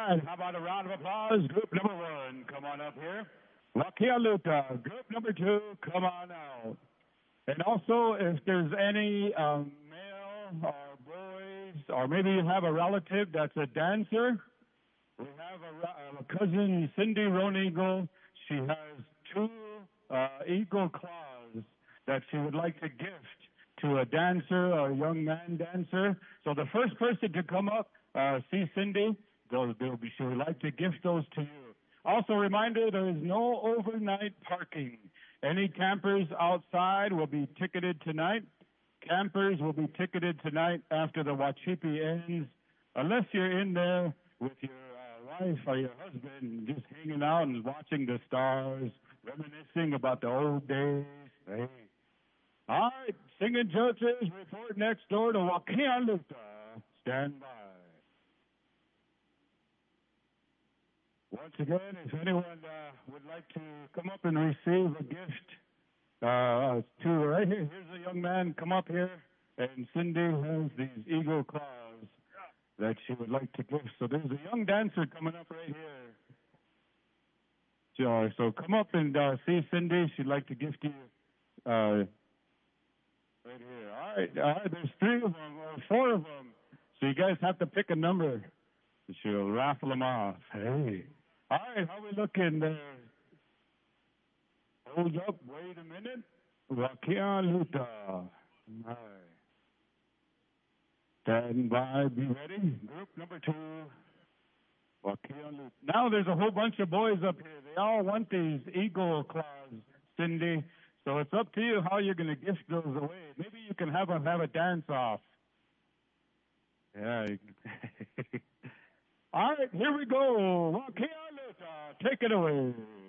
right, how about a round of applause? Group number one, come on up here. Wakialuta. Group number two, come on out. And also, if there's any male or boys, or maybe you have a relative that's a dancer, we have a cousin, Cindy Roan Eagle. She has two eagle claws that she would like to gift to a dancer or a young man dancer. So the first person to come up, see Cindy, she would like to gift those to you. Also, a reminder, there is no overnight parking. Any campers outside will be ticketed tonight. Campers will be ticketed tonight after the Wachipi ends, unless you're in there with your wife or your husband just hanging out and watching the stars, reminiscing about the old days. Hey. All right, singing judges, report next door to Wakialuta. Stand by. Once again, if anyone would like to come up and receive a gift, to right here, here's a young man, come up here, and Cindy has these eagle claws that she would like to gift. So there's a young dancer coming up right here. So come up and see Cindy. She'd like to gift you right here. All right, there's three of them, or four of them. So you guys have to pick a number. She'll raffle them off. Hey. All right, how we looking there? Hold up, wait a minute. Wakialuta. All right. Stand by, be ready. Group number two. Wakialuta. Now there's a whole bunch of boys up here. They all want these eagle claws, Cindy. So it's up to you how you're going to gift those away. Maybe you can have them have a dance off. Yeah. All right, here we go. Wakialuta, take it away.